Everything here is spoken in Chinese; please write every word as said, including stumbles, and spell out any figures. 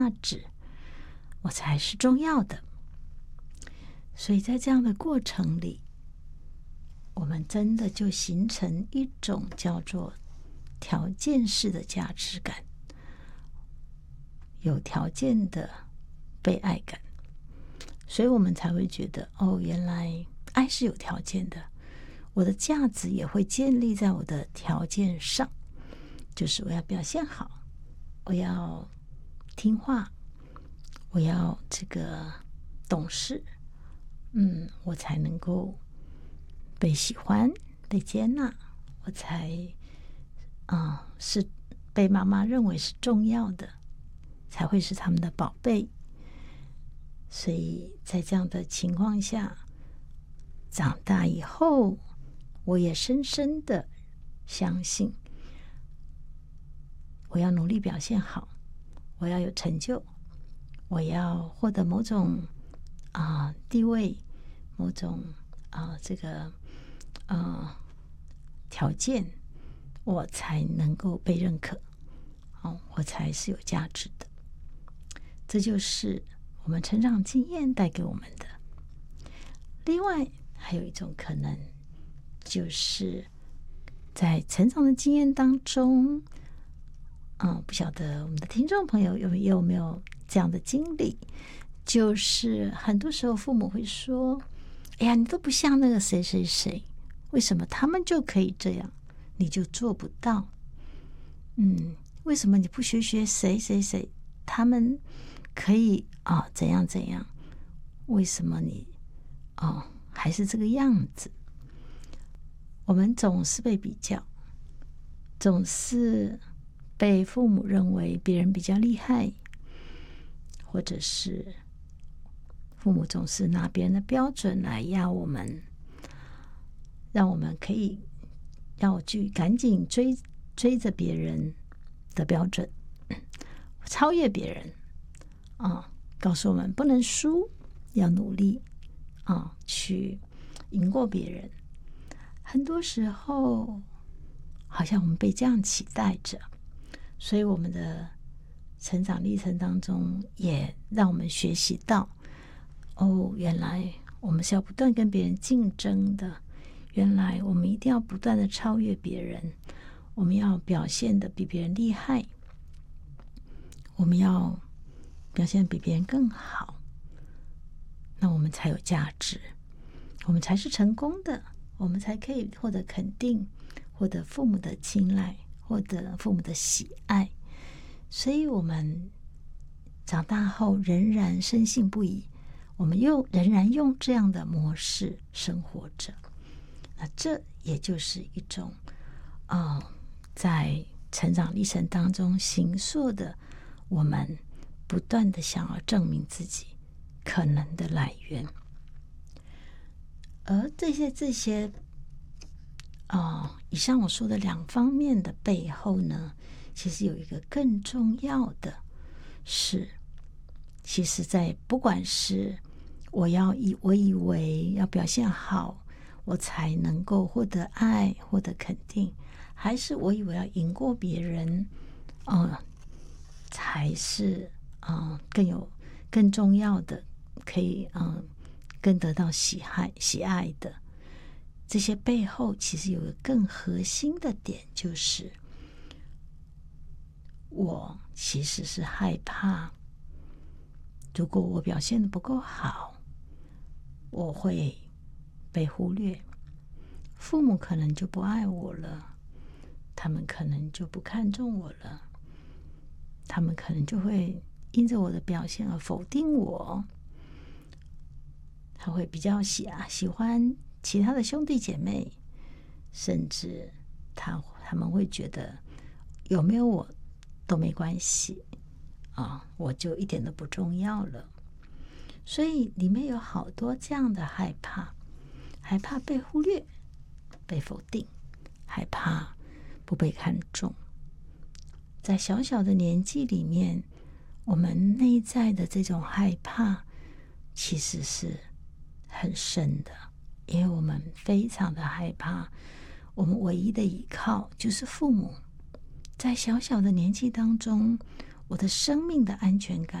值，我才是重要的。所以在这样的过程里，我们真的就形成一种叫做条件式的价值感，有条件的被爱感，所以我们才会觉得，哦，原来爱是有条件的，我的价值也会建立在我的条件上，就是我要表现好，我要听话，我要这个懂事，嗯，我才能够被喜欢、被接纳，我才啊、呃、是被妈妈认为是重要的，才会是他们的宝贝。所以在这样的情况下，长大以后，我也深深的相信，我要努力表现好，我要有成就，我要获得某种啊、呃、地位，某种啊、呃、这个呃条件，我才能够被认可，哦，我才是有价值的。这就是我们成长经验带给我们的。另外还有一种可能，就是在成长的经验当中，嗯，不晓得我们的听众朋友有有没有这样的经历，就是很多时候父母会说，哎呀，你都不像那个谁谁谁，为什么他们就可以这样，你就做不到？嗯，为什么你不学学谁谁谁，他们可以啊、哦、怎样怎样，为什么你哦还是这个样子？我们总是被比较，总是被父母认为别人比较厉害，或者是父母总是拿别人的标准来压我们，让我们可以要去赶紧追追着别人的标准，超越别人啊，告诉我们不能输，要努力啊，去赢过别人。很多时候好像我们被这样期待着，所以我们的成长历程当中也让我们学习到，哦，原来我们是要不断跟别人竞争的，原来我们一定要不断的超越别人，我们要表现的比别人厉害，我们要表现比别人更好，那我们才有价值，我们才是成功的，我们才可以获得肯定，获得父母的青睐，获得父母的喜爱。所以我们长大后仍然深信不疑，我们又仍然用这样的模式生活着。那这也就是一种啊、呃，在成长历程当中形塑的我们不断的想要证明自己可能的来源。而这些这些啊、呃，以上我说的两方面的背后呢，其实有一个更重要的是，其实在不管是我要以我以为要表现好，我才能够获得爱，获得肯定，还是我以为要赢过别人，呃，才是呃更有更重要的，可以嗯、呃、更得到喜爱喜爱的。这些背后其实有个更核心的点，就是我其实是害怕，如果我表现得不够好，我会被忽略，父母可能就不爱我了，他们可能就不看重我了，他们可能就会因着我的表现而否定我，他会比较喜啊喜欢其他的兄弟姐妹，甚至他他们会觉得有没有我都没关系啊，我就一点都不重要了。所以里面有好多这样的害怕，害怕被忽略、被否定，害怕不被看重。在小小的年纪里面，我们内在的这种害怕其实是很深的，因为我们非常的害怕，我们唯一的依靠就是父母。在小小的年纪当中， 我的生命的安全感